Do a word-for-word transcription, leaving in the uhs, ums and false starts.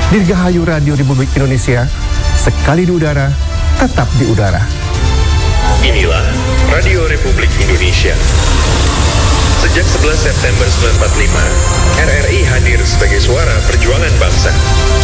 Dirgahayu Radio Republik Indonesia, sekali di udara, tetap di udara. Inilah Radio Republik Indonesia. Sejak sebelas September seribu sembilan ratus empat puluh lima, R R I hadir sebagai suara perjuangan bangsa.